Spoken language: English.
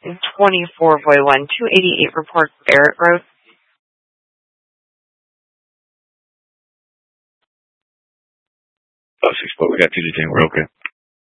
24 Voy 1, 288 report Barrett Road. Oh, 6 foot. We got 2 to 10. We're okay.